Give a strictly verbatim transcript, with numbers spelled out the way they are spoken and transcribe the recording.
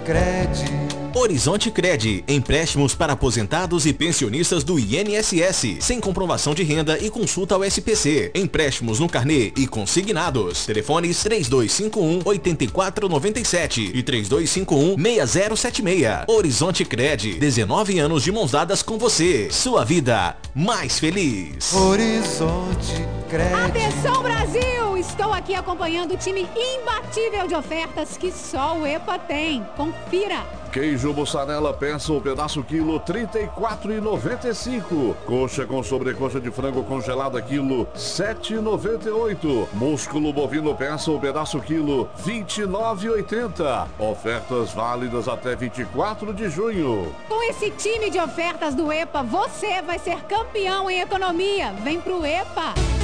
Cred. Horizonte Cred, empréstimos para aposentados e pensionistas do I N S S, sem comprovação de renda e consulta ao S P C. Empréstimos no carnê e consignados. Telefones três dois cinco um, oito quatro nove sete e três dois cinco um, seis zero sete seis. Horizonte Cred, dezenove anos de mãos dadas com você. Sua vida mais feliz. Horizonte Cred. Atenção, Brasil! Estou aqui acompanhando o time imbatível de ofertas que só o EPA tem. Confira! Queijo mussarela peça o pedaço quilo trinta e quatro reais e noventa e cinco. Coxa com sobrecoxa de frango congelada quilo sete reais e noventa e oito. Músculo bovino peça o pedaço quilo vinte e nove reais e oitenta. Ofertas válidas até vinte e quatro de junho. Com esse time de ofertas do EPA, você vai ser campeão em economia. Vem pro EPA!